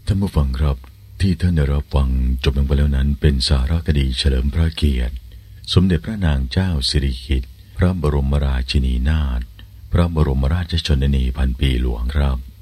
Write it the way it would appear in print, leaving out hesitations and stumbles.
ท่านผู้ฟังครับที่ท่านได้รับฟังจบลงไปแล้วนั้นเป็นสารคดีเฉลิมพระเกียรติสมเด็จพระนางเจ้าสิริกิติ์พระบรมราชินีนาถพระบรมราชชนนีพันปีหลวงครับ